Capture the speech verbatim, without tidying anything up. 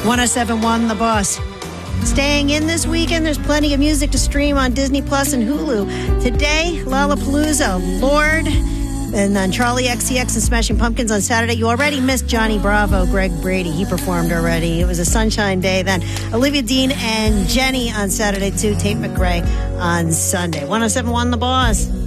one oh seven point one The Boss. Staying in this weekend, there's plenty of music to stream on Disney Plus and Hulu. Today, Lollapalooza, Lorde, and then Charlie X C X and Smashing Pumpkins on Saturday. You already missed Johnny Bravo, Greg Brady. He performed already. It was a sunshine day then. Olivia Dean and Jenny on Saturday, too. Tate McRae on Sunday. one oh seven point one The Boss.